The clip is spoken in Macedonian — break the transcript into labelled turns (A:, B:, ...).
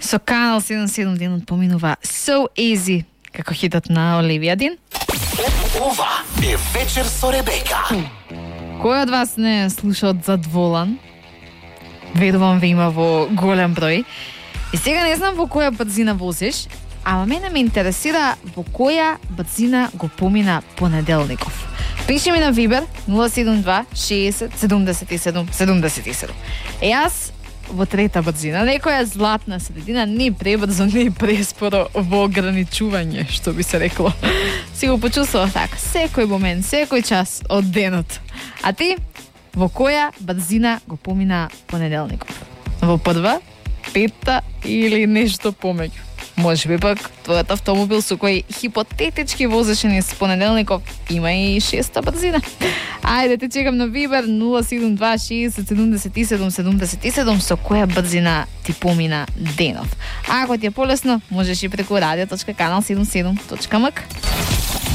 A: Со Канал 77 денот поминува So Easy, како хитот на Оливија Дин.
B: Ова е вечер со Ребека.
A: Кој од вас не слуша од Задволан? Верувам ве има во голем број. И сега не знам во која брзина возиш, ама мене ме интересира во која брзина го помина понеделников. Пиши ми на Вибер 072 60 77 77. Јас во трета брзина, некоја златна средина, не пребрзо, не преспоро, во ограничување, што би се рекло. Си го почувствував така, секој момент, секој час од денот. А ти, во која брзина го помина понеделников? Во прва, петта или нешто помеѓу? Може би пак твојот автомобил со кој хипотетички возеше низ понеделников има и шеста брзина. Ајде, те чекам на Вибер 072 60 77 77 со која брзина ти помина денов. А ако ти е полесно, можеш и преку radio.kanal77.mk.